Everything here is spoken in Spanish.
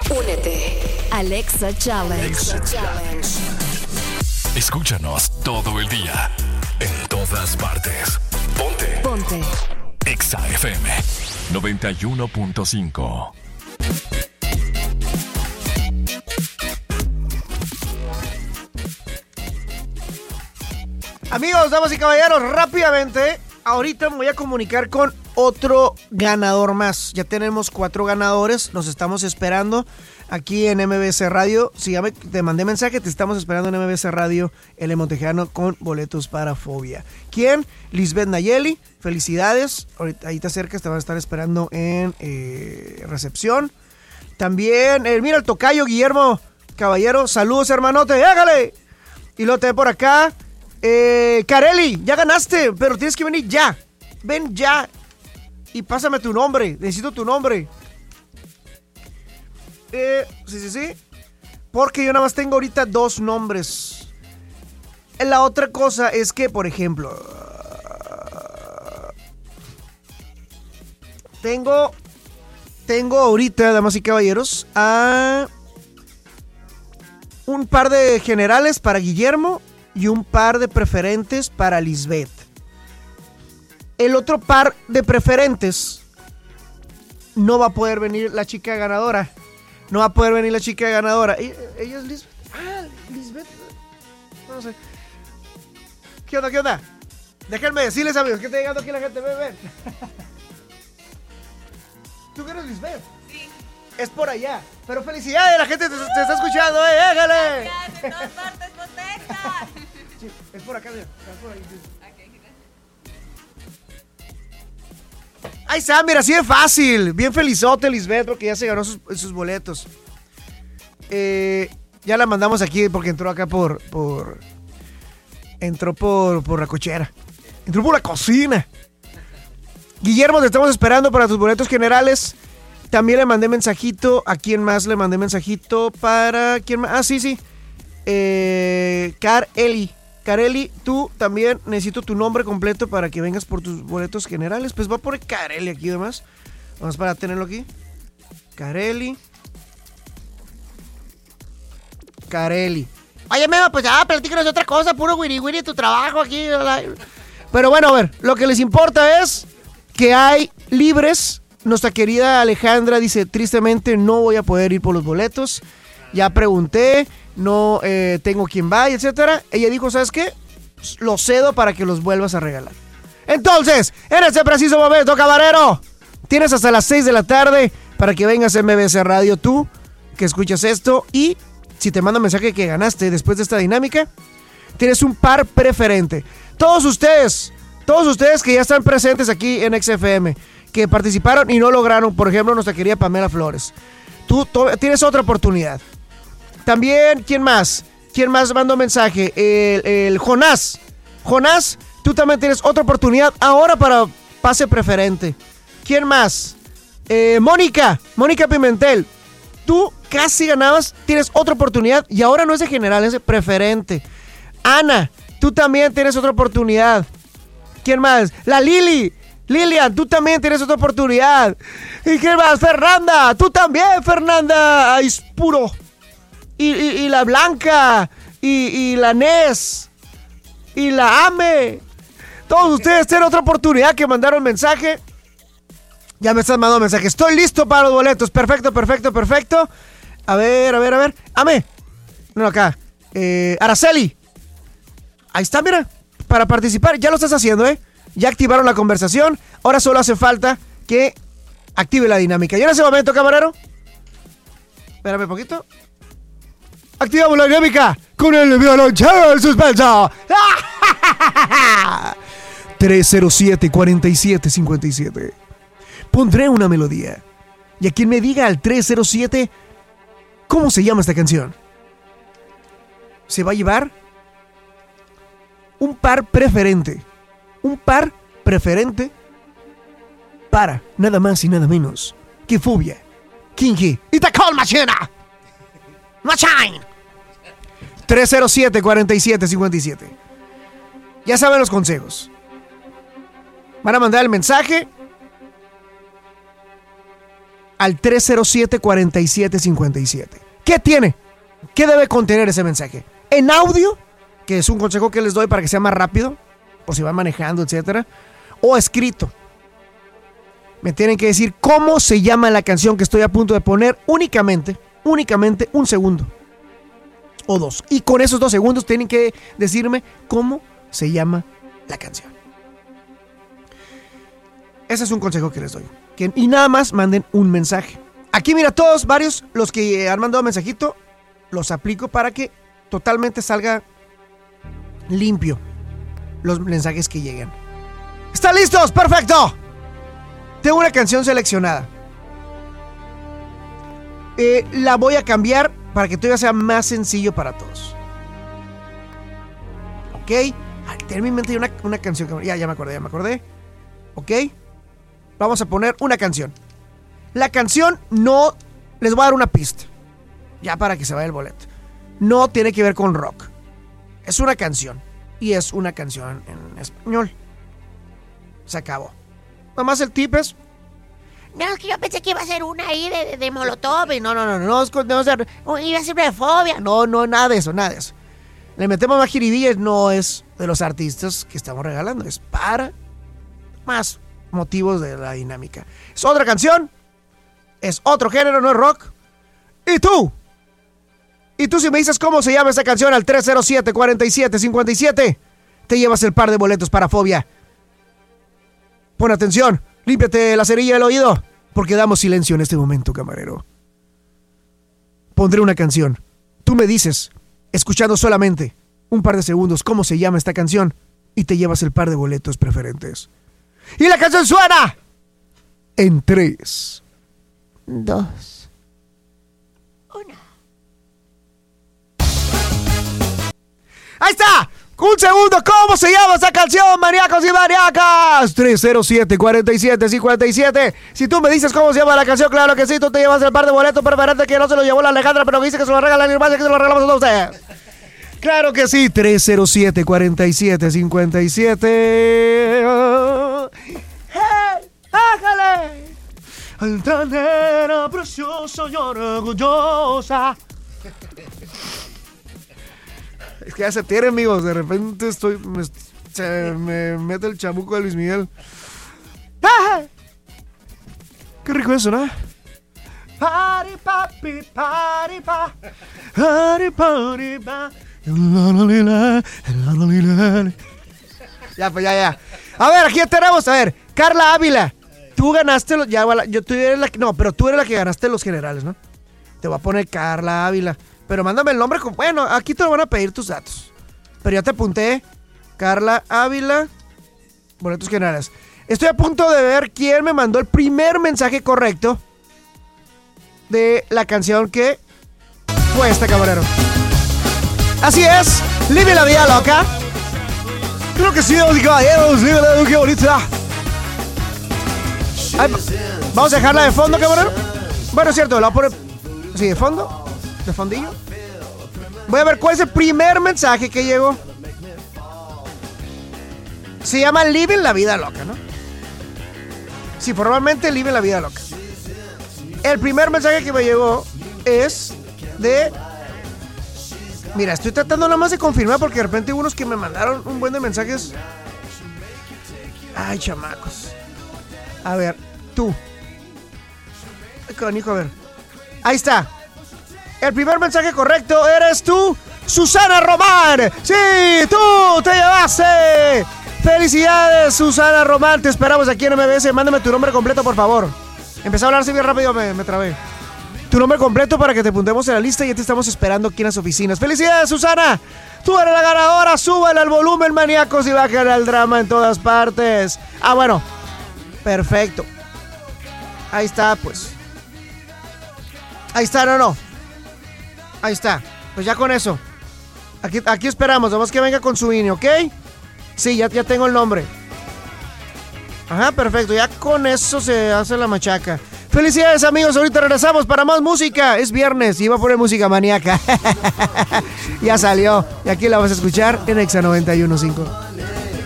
Únete. Alexa Challenge. Escúchanos todo el día, en todas partes. Ponte. Exa FM 91.5. Amigos, damas y caballeros, rápidamente, ahorita me voy a comunicar con otro ganador más. Ya tenemos 4 ganadores, los estamos esperando aquí en MBS Radio. Sígame, te mandé mensaje, te estamos esperando en MBS Radio, el Montejano, con boletos para Fobia. ¿Quién? Lisbeth Nayeli, felicidades. Ahorita ahí te acercas, te van a estar esperando en recepción. También, mira el tocayo Guillermo Caballero, saludos hermanote, ¡hágale! Y lo te por acá. Carelli, ya ganaste, pero tienes que venir ya. Ven ya. Y pásame tu nombre. Necesito tu nombre. Sí. Porque yo nada más tengo ahorita 2 nombres. La otra cosa es que, por ejemplo, tengo ahorita, damas y caballeros, a un par de generales para Guillermo y un par de preferentes para Lisbeth. El otro par de preferentes no va a poder venir la chica ganadora. Ella es Lisbeth. Lisbeth. No sé. ¿Qué onda? Déjenme decirles, amigos, que está llegando aquí la gente. Ven. ¿Tú qué eres Lisbeth? Sí. Es por allá. Pero felicidades, la gente te está escuchando, ¡hágale! Gracias, en todas partes, protesta. Sí, es por acá, mira. Es por ahí. Ahí está, mira, así de fácil. Bien felizote, Lisbeth, porque ya se ganó sus boletos. Ya la mandamos aquí porque entró acá entró por la cochera. Entró por la cocina. Guillermo, te estamos esperando para tus boletos generales. También le mandé mensajito. ¿A quién más le mandé mensajito? ¿Para quién más? Ah, sí. Carelli, tú también necesito tu nombre completo para que vengas por tus boletos generales. Pues va por Carelli aquí además. Vamos para tenerlo aquí. Carelli. Oye, Mema, pues platícanos de otra cosa. Puro wiri de tu trabajo aquí. Pero bueno, a ver, lo que les importa es que hay libres. Nuestra querida Alejandra dice, tristemente no voy a poder ir por los boletos. Ya pregunté, no tengo quien vaya, etcétera. Ella dijo, ¿sabes qué? Lo cedo para que los vuelvas a regalar. Entonces, en este preciso momento, camarero, tienes hasta las 6 de la tarde para que vengas a MBS Radio tú, que escuchas esto. Y si te mando un mensaje que ganaste después de esta dinámica, tienes un par preferente. Todos ustedes que ya están presentes aquí en XFM, que participaron y no lograron, por ejemplo, nuestra querida Pamela Flores. Tú tienes otra oportunidad. También, ¿quién más mandó mensaje? El Jonás. Jonás, tú también tienes otra oportunidad ahora para pase preferente. ¿Quién más? Mónica Pimentel. Tú casi ganabas, tienes otra oportunidad y ahora no es de general, es de preferente. Ana, tú también tienes otra oportunidad. ¿Quién más? La Lilian, tú también tienes otra oportunidad. ¿Y quién más? Fernanda, tú también, Fernanda. Ay, es puro. Y la Blanca, y la Nes, y la Ame. Todos ustedes tienen otra oportunidad que mandaron mensaje. Ya me están mandando mensaje. Estoy listo para los boletos. Perfecto. A ver. Ame. No, acá. Araceli. Ahí está, mira. Para participar. Ya lo estás haciendo, Ya activaron la conversación. Ahora solo hace falta que active la dinámica. Y en ese momento, camarero. Espérame un poquito. Activamos la dinámica con el violonchelo del suspenso. 307-4757. Pondré una melodía. Y a quien me diga al 307 cómo se llama esta canción, se va a llevar un par preferente. Un par preferente para nada más y nada menos que Fobia, Kinky y The Cold Machine. 307-4757. Ya saben los consejos. Van a mandar el mensaje al 307-4757. ¿Qué tiene? ¿Qué debe contener ese mensaje? En audio, que es un consejo que les doy para que sea más rápido, por si van manejando, etcétera, o escrito. Me tienen que decir cómo se llama la canción que estoy a punto de poner, únicamente un segundo o 2. Y con esos 2 segundos tienen que decirme cómo se llama la canción. Ese es un consejo que les doy. Y nada más manden un mensaje. Aquí mira, varios, los que han mandado mensajito, los aplico para que totalmente salga limpio los mensajes que lleguen. ¿Están listos? ¡Perfecto! Tengo una canción seleccionada. La voy a cambiar para que todavía sea más sencillo para todos. ¿Ok? En mi mente hay una canción que... Ya me acordé. ¿Ok? Vamos a poner una canción. La canción no... Les voy a dar una pista. Ya para que se vaya el boleto. No tiene que ver con rock. Es una canción. Y es una canción en español. Se acabó. Nomás el tip es... No, es que yo pensé que iba a ser una ahí de Molotov. No, iba a ser de Fobia. No, nada de eso. Le metemos más jiribilla, no es de los artistas que estamos regalando. Es para más motivos de la dinámica. Es otra canción. Es otro género, no es rock. ¿Y tú? Si me dices cómo se llama esa canción al 307-4757, te llevas el par de boletos para Fobia. Pon atención, límpiate la cerilla del oído, porque damos silencio en este momento, camarero. Pondré una canción. Tú me dices, escuchando solamente un par de segundos, cómo se llama esta canción, y te llevas el par de boletos preferentes. Y la canción suena en 3, 2, 1. ¡Ahí está! ¡Un segundo! ¿Cómo se llama esa canción, maníacos y maníacas? 307-4757. Si tú me dices cómo se llama la canción, claro que sí, tú te llevas el par de boletos preferentes que no se lo llevó la Alejandra, pero dice que se lo regalan y más que se lo regalamos a todos ustedes. Claro que sí, 307-4757. ¡Hey! ¡Ájale! Altanera, preciosa y orgullosa. Es que ya se tiene, amigos. De repente se me mete el chamuco de Luis Miguel. ¡Ah! ¡Qué rico eso, ¿no? Party, papi, party, pa. Party, party, pa. Ya, pues ya. A ver, aquí tenemos, Carla Ávila. Tú ganaste los... tú eres la que ganaste los generales, ¿no? Te voy a poner Carla Ávila. Pero mándame el nombre. Bueno, aquí te lo van a pedir tus datos. Pero ya te apunté. Carla Ávila. Boletos generales. Estoy a punto de ver quién me mandó el primer mensaje correcto de la canción que fue esta, camarero. Así es. Vive la vida loca. Creo que sí, caballeros. Vive la vida bonita. Vamos a dejarla de fondo, camarero. Bueno, es cierto, la voy a poner... Sí, de fondo. De fondillo. Voy a ver cuál es el primer mensaje que llegó. Se llama Living la vida loca, ¿no? Sí, formalmente Living la vida loca. El primer mensaje que me llegó es de... Mira, estoy tratando nada más de confirmar porque de repente hubo unos que me mandaron un buen de mensajes. Ay, chamacos. A ver, tú. Ay, canijo, a ver. Ahí está. El primer mensaje correcto eres tú, Susana Román. Sí, tú te llevaste. Felicidades, Susana Román. Te esperamos aquí en MBS. Mándame tu nombre completo, por favor. Empecé a hablar así bien rápido, me trabé. Tu nombre completo para que te apuntemos en la lista y ya te estamos esperando aquí en las oficinas. ¡Felicidades, Susana! Tú eres la ganadora. Súbale al volumen, maníacos, y bájale al drama en todas partes. Ah, bueno. Perfecto. Ahí está, pues. Ahí está, no. Ahí está. Pues ya con eso. Aquí esperamos. Nomás que venga con su INE, ¿ok? Sí, ya tengo el nombre. Ajá, perfecto. Ya con eso se hace la machaca. Felicidades, amigos. Ahorita regresamos para más música. Es viernes y iba a poner música maníaca. Ya salió. Y aquí la vas a escuchar en Exa 91.5.